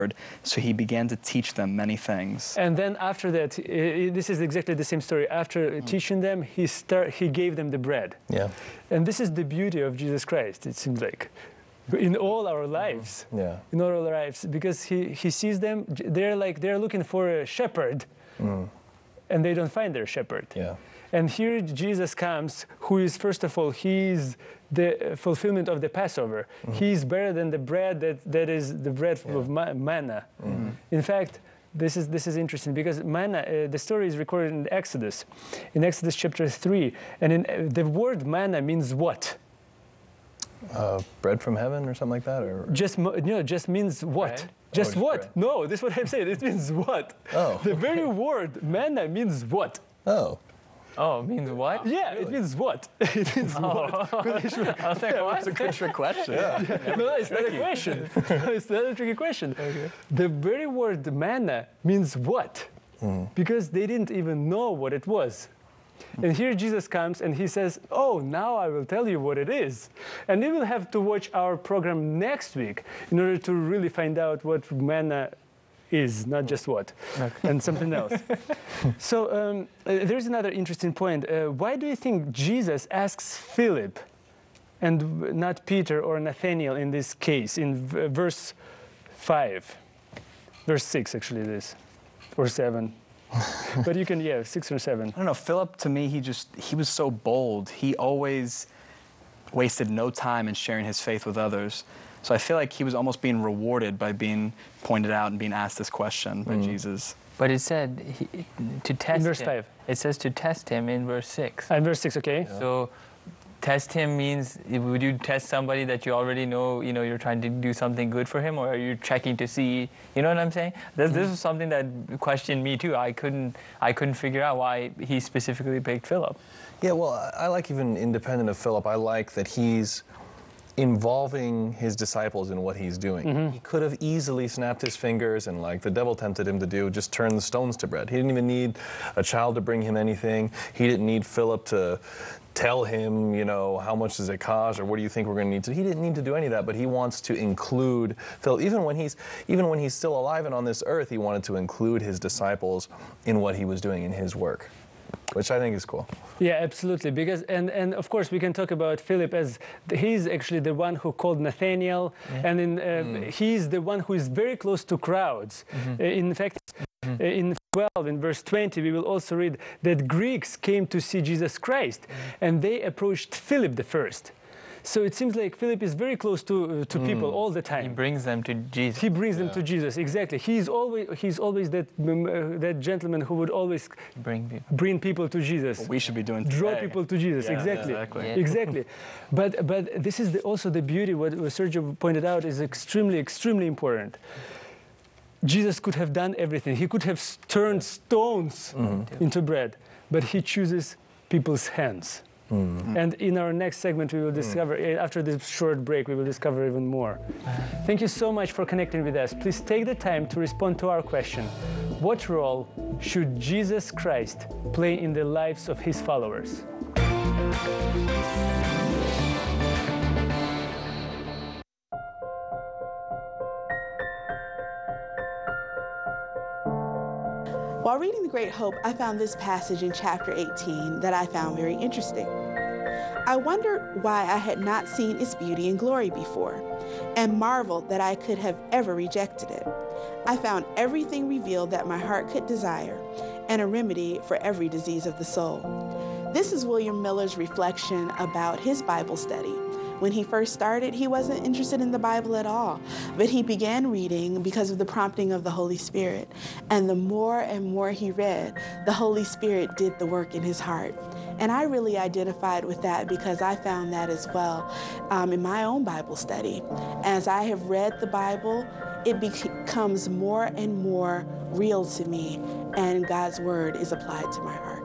So he began to teach them many things. And then after that, this is exactly the same story. After teaching them, he gave them the bread. Yeah. And this is the beauty of Jesus Christ, it seems like, in all our lives. Yeah. In all our lives, because he sees them, they're looking for a shepherd, and they don't find their shepherd. Yeah. And here Jesus comes, who is, first of all, he's the fulfillment of the Passover. He's better than the bread that is the bread full of manna. In fact, this is interesting because manna, the story is recorded in Exodus chapter 3. And the word manna means what? Bread from heaven or something like that? Or Just means what? Bread? Just Oh, what? bread. No, this is what I'm saying. It means what? Oh. The very word manna means what? Oh. Oh, it means what? Yeah, it means what? It means what? I was like, what? That's a good trick question. No, it's not a question. It's not a tricky question. Okay. The very word manna means what? Because they didn't even know what it was. And here Jesus comes and he says, oh, now I will tell you what it is. And you will have to watch our program next week in order to really find out what manna is, not just what, and something else. So there's another interesting point. Why do you think Jesus asks Philip and not Peter or Nathaniel in this case, in verse 5? Verse 6, actually, it is, or 7. But you can, 6 or 7. I don't know, Philip, to me, he was so bold. He always wasted no time in sharing his faith with others. So I feel like he was almost being rewarded by being pointed out and being asked this question by Jesus. But it said to test In verse him. 5. It says to test him in verse 6. And verse 6, okay. Yeah. So test him means, would you test somebody that you already know, you're trying to do something good for him, or are you checking to see, you know what I'm saying? This is something that questioned me too. I couldn't figure out why he specifically picked Philip. Yeah, well, I like, even independent of Philip, I like that he's involving his disciples in what he's doing. He could have easily snapped his fingers and, like the devil tempted him to do, just turn the stones to bread. He didn't even need a child to bring him anything. He didn't need Philip to tell him, how much does it cost, or what do you think we're going to need to. He didn't need to do any of that, but he wants to include Philip. Even when he's still alive and on this earth, he wanted to include his disciples in what he was doing in his work, which I think is cool. Yeah, absolutely. Because and of course we can talk about Philip as he's actually the one who called Nathaniel, and he's the one who is very close to crowds. In fact, in 12, in verse 20, we will also read that Greeks came to see Jesus Christ, and they approached Philip the first. So it seems like Philip is very close to people all the time. He brings them to Jesus. He brings them to Jesus, exactly. He's always that gentleman who would always bring people to Jesus. What we should be doing today. Draw people to Jesus, exactly. Exactly. But this is also the beauty, what Sergio pointed out is extremely, extremely important. Jesus could have done everything. He could have turned stones into bread, but he chooses people's hands. And in our next segment, we will discover, after this short break, we will discover even more. Thank you so much for connecting with us. Please take the time to respond to our question. What role should Jesus Christ play in the lives of his followers? While reading The Great Hope, I found this passage in chapter 18 that I found very interesting. I wondered why I had not seen its beauty and glory before, and marveled that I could have ever rejected it. I found everything revealed that my heart could desire, and a remedy for every disease of the soul. This is William Miller's reflection about his Bible study. When he first started, he wasn't interested in the Bible at all, but he began reading because of the prompting of the Holy Spirit. And the more and more he read, the Holy Spirit did the work in his heart. And I really identified with that because I found that as well in my own Bible study. As I have read the Bible, it becomes more and more real to me, and God's word is applied to my heart.